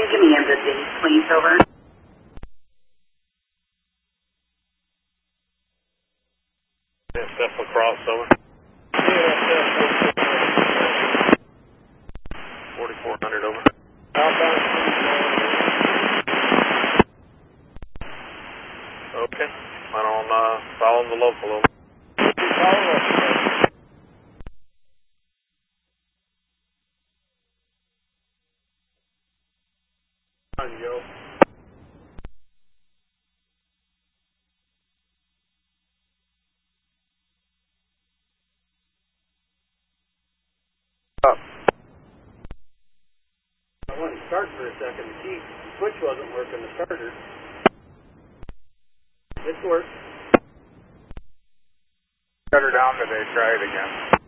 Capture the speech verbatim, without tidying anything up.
give me the date, please, over. Step across, over. forty-four hundred, over. Okay. Plan on uh, following the local, over. Yo. Up. I wanted to start for a second. The key the switch wasn't working, the starter. This works. Shut her down today, try it again.